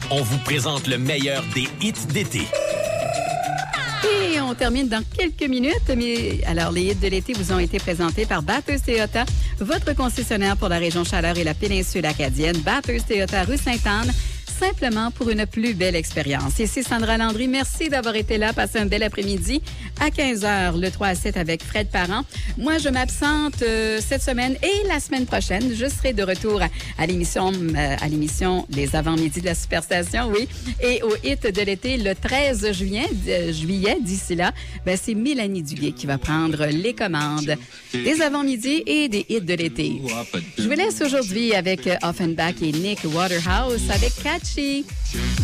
On vous présente le meilleur des hits d'été. Et on termine dans quelques minutes. Mais alors, les hits de l'été vous ont été présentés par Bathurst Toyota, votre concessionnaire pour la région Chaleur et la péninsule acadienne. Bathurst Toyota, rue Sainte-Anne, simplement pour une plus belle expérience. Ici Sandra Landry, merci d'avoir été là. Passez un bel après-midi à 15h, le 3 à 7 avec Fred Parent. Moi, je m'absente cette semaine et la semaine prochaine. Je serai de retour à l'émission des avant-midi de la Superstation, oui, et au hit de l'été le 13 juillet. D'ici là, c'est Mélanie Duguay qui va prendre les commandes des avant-midi et des hits de l'été. Je vous laisse aujourd'hui avec Offenbach et Nick Waterhouse avec Catchy.